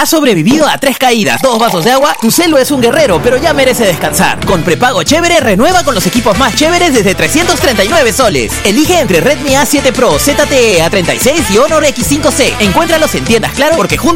¿Has sobrevivido a 3 caídas, 2 vasos de agua? Tu celu es un guerrero, pero ya merece descansar. Con prepago chévere, renueva con los equipos más chéveres desde 339 soles. Elige entre Redmi A7 Pro, ZTE A36 y Honor X5C. Encuéntralos en tiendas Claro porque juntos